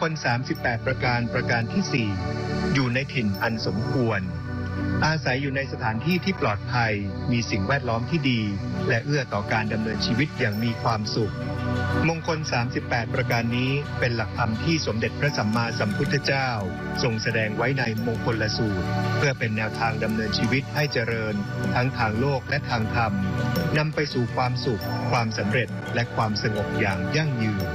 ล38ประการประการที่ 4 อยู่ในถิ่นอันสมควรอาศัยอยู่ในสถานที่ที่ปลอดภัยมีสิ่งแวดล้อมที่ดีและเอื้อต่อการดำเนินชีวิตอย่างมีความสุขมงคล38ประการนี้เป็นหลักธรรมที่สมเด็จพระสัมมาสัมพุทธเจ้าทรงแสดงไว้ในมงคลสูตรเพื่อเป็นแนวทางดำเนินชีวิตให้เจริญทั้งทางโลกและทางธรรมนำไปสู่ความสุขความสำเร็จและความสงบอย่างยั่งยืน